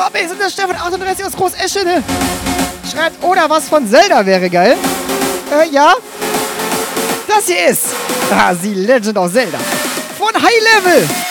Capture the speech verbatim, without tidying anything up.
Zombies und der Stefan achtunddreißig aus Groß Eschede schreibt, oder was von Zelda wäre geil. Äh, ja. Das hier ist ah, The Legend of Zelda von High Level.